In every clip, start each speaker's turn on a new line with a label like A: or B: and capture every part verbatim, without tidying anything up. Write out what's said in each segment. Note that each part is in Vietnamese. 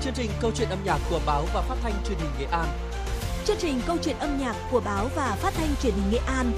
A: Chương trình Câu chuyện âm nhạc của báo và phát thanh truyền hình Nghệ An.
B: Chương trình Câu chuyện âm nhạc của báo và phát thanh truyền hình Nghệ An.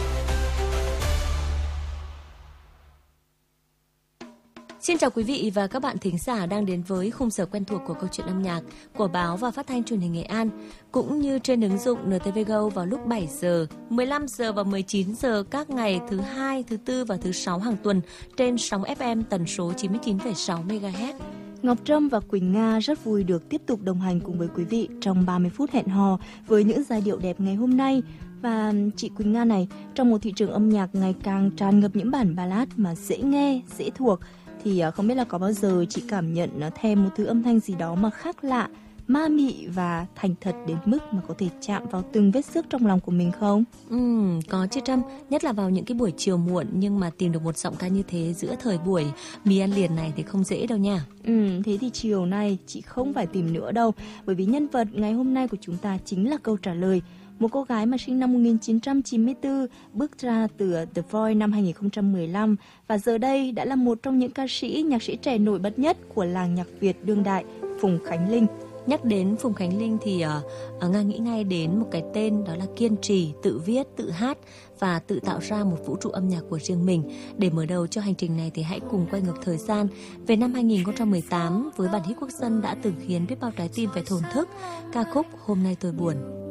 C: Xin chào quý vị và các bạn thính giả đang đến với khung giờ quen thuộc của Câu chuyện âm nhạc của báo và phát thanh truyền hình Nghệ An, cũng như trên ứng dụng en tê vê Go vào lúc bảy giờ, mười lăm giờ và mười chín giờ các ngày thứ hai, thứ tư và thứ sáu hàng tuần trên sóng ép em tần số chín mươi chín phẩy sáu mê ga héc.
D: Ngọc Trâm và Quỳnh Nga rất vui được tiếp tục đồng hành cùng với quý vị trong ba mươi phút hẹn hò với những giai điệu đẹp ngày hôm nay. Và chị Quỳnh Nga này, trong một thị trường âm nhạc ngày càng tràn ngập những bản ballad mà dễ nghe, dễ thuộc, thì không biết là có bao giờ chị cảm nhận thêm một thứ âm thanh gì đó mà khác lạ, ma mị và thành thật đến mức mà có thể chạm vào từng vết xước trong lòng của mình không?
C: Ừ, có chứ Trâm, nhất là vào những cái buổi chiều muộn, nhưng mà tìm được một giọng ca như thế giữa thời buổi mì ăn liền này thì không dễ đâu nha.
D: Ừ, thế thì chiều nay chị không phải tìm nữa đâu, bởi vì nhân vật ngày hôm nay của chúng ta chính là câu trả lời. Một cô gái mà sinh năm một nghìn chín trăm chín mươi tư, bước ra từ The Voice năm hai nghìn không trăm mười lăm và giờ đây đã là một trong những ca sĩ, nhạc sĩ trẻ nổi bật nhất của làng nhạc Việt đương đại, Phùng Khánh Linh.
C: Nhắc đến Phùng Khánh Linh thì uh, Nga nghĩ ngay đến một cái tên, đó là kiên trì, tự viết, tự hát và tự tạo ra một vũ trụ âm nhạc của riêng mình. Để mở đầu cho hành trình này thì hãy cùng quay ngược thời gian về năm hai nghìn không trăm mười tám với bản hit quốc dân đã từng khiến biết bao trái tim phải thổn thức, ca khúc Hôm nay tôi buồn.